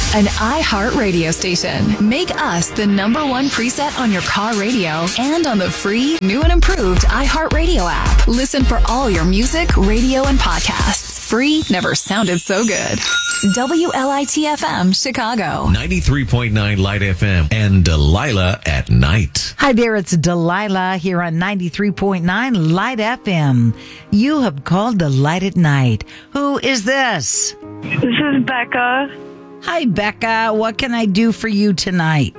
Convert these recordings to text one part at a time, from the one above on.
an iHeart radio station. Make us the #1 preset on your car radio and on the free, new and improved iHeart Radio app. Listen for all your music, radio, and podcasts. Free never sounded so good. WLIT-FM, Chicago. 93.9 Light FM and Delilah at night. Hi there, it's Delilah here on 93.9 Light FM. You have called Delight at Night. Who is this? This is Becca. Hi, Becca. What can I do for you tonight?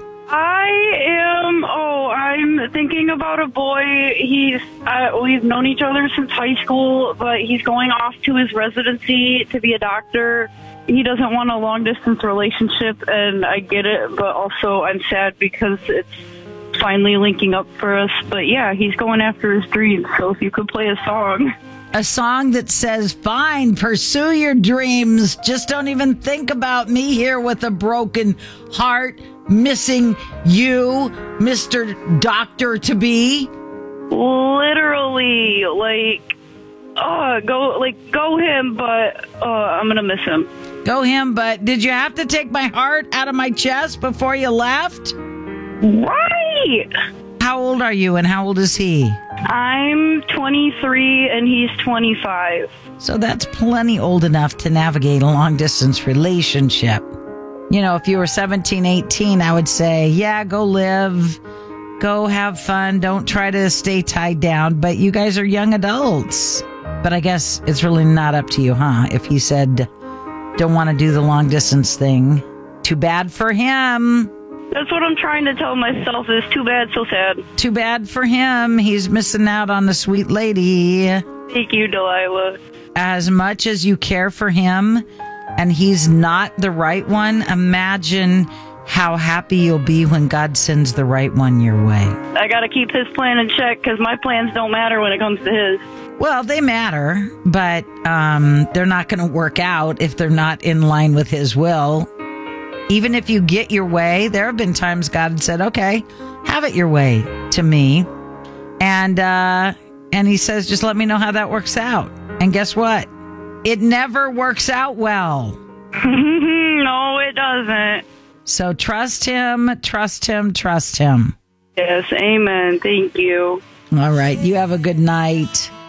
I'm thinking about a boy. We've known each other since high school, but he's going off to his residency to be a doctor. He doesn't want a long-distance relationship, and I get it, but also I'm sad because it's finally linking up for us. But yeah, he's going after his dreams, so if you could play a song. A song that says, fine, pursue your dreams. Just don't even think about me here with a broken heart, missing you, Mr. Doctor-to-be. Literally, go him, but I'm going to miss him. Go him, but did you have to take my heart out of my chest before you left? Right! How old are you and how old is he? I'm 23 and he's 25. So that's plenty old enough to navigate a long-distance relationship. You know, if you were 17, 18, I would say, yeah, go live, go have fun, don't try to stay tied down. But you guys are young adults. But I guess it's really not up to you, huh? If he said, don't want to do the long-distance thing. Too bad for him. That's what I'm trying to tell myself is too bad, so sad. Too bad for him. He's missing out on the sweet lady. Thank you, Delilah. As much as you care for him and he's not the right one, imagine how happy you'll be when God sends the right one your way. I got to keep his plan in check because my plans don't matter when it comes to his. Well, they matter, but they're not going to work out if they're not in line with his will. Even if you get your way, there have been times God said, okay, have it your way to me. And he says, just let me know how that works out. And guess what? It never works out well. No, it doesn't. So trust him, trust him, trust him. Yes, amen. Thank you. All right. You have a good night.